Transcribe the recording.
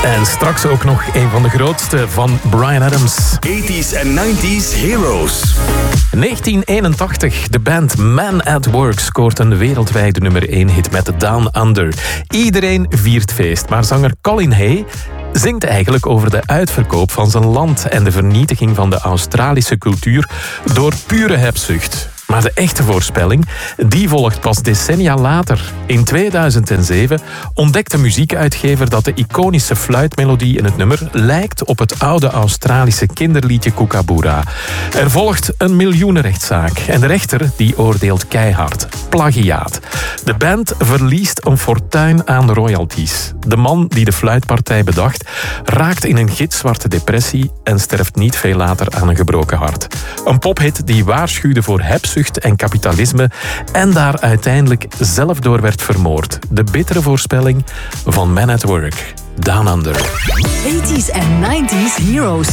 En straks ook nog een van de grootste van Bryan Adams. 80s en 90s Heroes. 1981. De band Man at Work scoort een wereldwijde nummer 1 hit met Down Under. Iedereen viert feest, maar zanger Colin Hay zingt eigenlijk over de uitverkoop van zijn land en de vernietiging van de Australische cultuur door pure hebzucht. Maar de echte voorspelling, die volgt pas decennia later. In 2007 ontdekt de muziekuitgever dat de iconische fluitmelodie in het nummer lijkt op het oude Australische kinderliedje Kookaburra. Er volgt een miljoenenrechtszaak en de rechter die oordeelt keihard. Plagiaat. De band verliest een fortuin aan royalties. De man die de fluitpartij bedacht raakt in een gitzwarte depressie en sterft niet veel later aan een gebroken hart. Een pophit die waarschuwde voor hebzucht en kapitalisme en daar uiteindelijk zelf door werd vermoord. De bittere voorspelling van Man at Work. Down Under. 80s en 90s Heroes.